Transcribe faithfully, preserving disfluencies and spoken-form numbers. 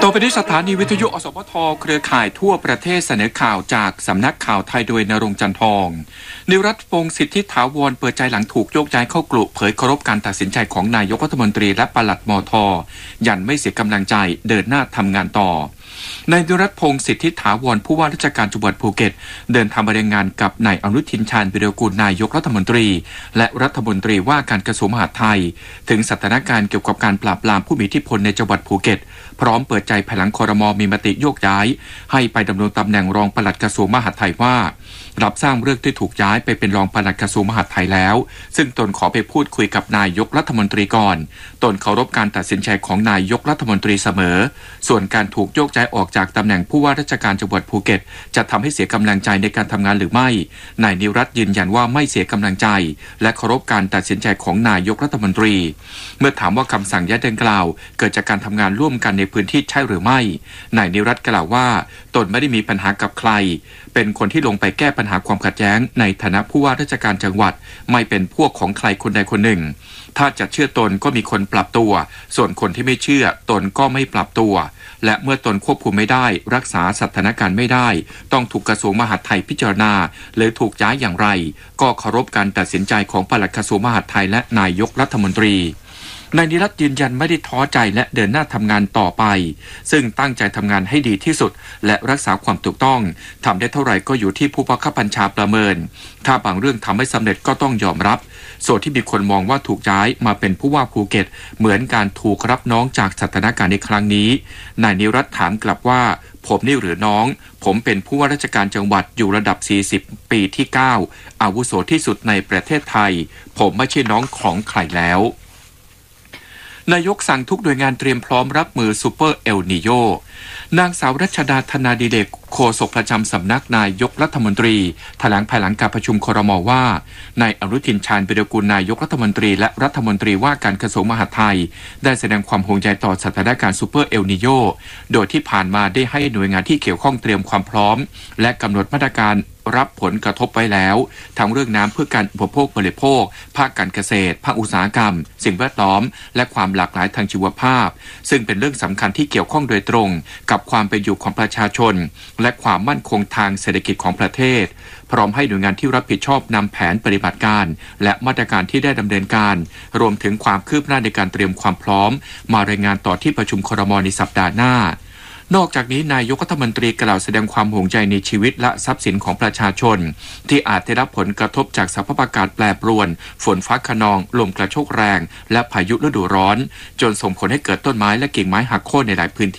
อไปที่สถานีวิทยุอสมทเครือข่ายทั่วประเทศเสนอข่าวจากสำนักข่าวไทยโดยณรงค์จันทองนิรัตน์พงษ์สิทธิถาวรเปิดใจหลังถูกโยกย้ายเข้ากลุ่มเผยเคารพการตัดสินใจของนายกรัฐมนตรีและปลัดมท.ยันไม่เสียกำลังใจเดินหน้าทำงานต่อนายนิรัตน์พงษ์สิทธิถาวรผู้ว่าราชการจังหวัดภูเก็ตเดินทางไปรายงานกับนายอนุทินชาญวิรากูลนายกรัฐมนตรีและรัฐมนตรีว่าการกระทรวงมหาดไทยถึงสถานการณ์เกี่ยวกับการปราบปรามผู้มีอิทธิพลในจังหวัดภูเก็ตพร้อมเปิดใจภายหลังครม.มีมติโยกย้ายให้ไปดำรงตำแหน่งรองปลัดกระทรวงมหาดไทยว่ารับทราบเรื่องที่ถูกย้ายไปเป็นรองปลัดกระทรวงมหาดไทยแล้วซึ่งตนขอไปพูดคุยกับนายกรัฐมนตรีก่อนตนเคารพการตัดสินใจของนายกรัฐมนตรีเสมอส่วนการถูกโยกย้ายออกจากตำแหน่งผู้ว่าราชการจังหวัดภูเก็ตจะทำให้เสียกำลังใจในการทำงานหรือไม่นายนิรัตน์ยืนยันว่าไม่เสียกำลังใจและเคารพการตัดสินใจของนายกรัฐมนตรีเมื่อถามว่าคำสั่งย้ายดังกล่าวเกิดจากการทำงานร่วมกันในพื้นที่ใช่หรือไม่นายนิรัตน์กล่าวว่าตนไม่ได้มีปัญหากับใครเป็นคนที่ลงไปแก้ปัญหาความขัดแย้งในฐานะผู้ว่าราชการจังหวัดไม่เป็นพวกของใครคนใดคนหนึ่งถ้าจะเชื่อตนก็มีคนปรับตัวส่วนคนที่ไม่เชื่อตนก็ไม่ปรับตัวและเมื่อตนควบคุมไม่ได้รักษาสถานการณ์ไม่ได้ต้องถูกกระทรวงมหาดไทยพิจารณาหรือถูกย้ายอย่างไรก็เคารพการตัดสินใจของปลัดกระทรวงมหาดไทยและนายกรัฐมนตรีนายนิรัตน์ยืนยันไม่ได้ท้อใจและเดินหน้าทำงานต่อไปซึ่งตั้งใจทำงานให้ดีที่สุดและรักษาความถูกต้องทำได้เท่าไหร่ก็อยู่ที่ผู้บังคับบัญชาประเมินถ้าบางเรื่องทำไม่สำเร็จก็ต้องยอมรับส่วนที่มีคนมองว่าถูกย้ายมาเป็นผู้ว่าภูเก็ตเหมือนการถูกรับน้องจากสถานการณ์ในครั้งนี้นายนิรัตน์ถามกลับว่าผมนี่หรือน้องผมเป็นผู้ว่าราชการจังหวัดอยู่ระดับสี่สิบปีที่เก้าอาวุโสที่สุดในประเทศไทยผมไม่ใช่น้องของใครแล้วนายกสั่งทุกหน่วยงานเตรียมพร้อมรับมือซูเปอร์เอลนีโยนางสาวรัชดาธนาดิเรกโฆษกประจำสำนักนายกรัฐมนตรีแถลงภายหลังการประชุมครม.ว่านายอนุทินชาญวิรากูลนายกรัฐมนตรีและรัฐมนตรีว่าการกระทรวงมหาดไทยได้แสดงความห่วงใยต่อสถานการณ์ซูเปอร์เอลนีโยโดยที่ผ่านมาได้ให้หน่วยงานที่เกี่ยวข้องเตรียมความพร้อมและกำหนดมาตรการรับผลกระทบไว้แล้วทั้งเรื่องน้ำเพื่อการอุปโภคบริโภคภาคการเกษตรภาคอุตสาหกรรมสิ่งแวดล้อมและความหลากหลายทางชีวภาพซึ่งเป็นเรื่องสำคัญที่เกี่ยวข้องโดยตรงกับความเป็นอยู่ของประชาชนและความมั่นคงทางเศรษฐกิจของประเทศพร้อมให้หน่วยงานที่รับผิดชอบนำแผนปฏิบัติการและมาตรการที่ได้ดำเนินการรวมถึงความคืบหน้าในการเตรียมความพร้อมมารายงานต่อที่ประชุมครม.ในสัปดาห์หน้านอกจากนี้นายกรัฐมนตรีกล่าวแสดงความห่วงใยในชีวิตและทรัพย์สินของประชาชนที่อาจได้รับผลกระทบจากสภาพอากาศแปรปรวนฝนฟ้าคะนองลมกระโชกแรงและพายุฤดูร้อนจนส่งผลให้เกิดต้นไม้และกิ่งไม้หักโค่นในหลายพื้นที่